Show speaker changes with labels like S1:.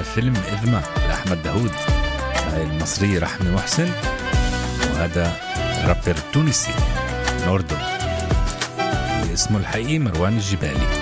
S1: فيلم إذمة لأحمد داود. هاي المصرية رحمة محسن، وهذا رابر تونسي نوردو اللي اسمه الحقيقي مروان الجبالي.